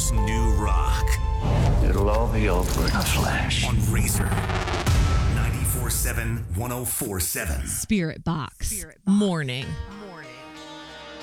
First New Rock. It'll all be over in a flash. On Razor. 94.7, 104.7. Spirit Box. Morning.